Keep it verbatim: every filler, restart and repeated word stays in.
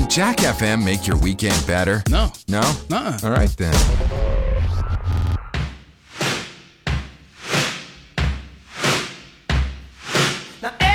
Did Jack F M make your weekend better? No. No? Nuh-uh. All right then. Now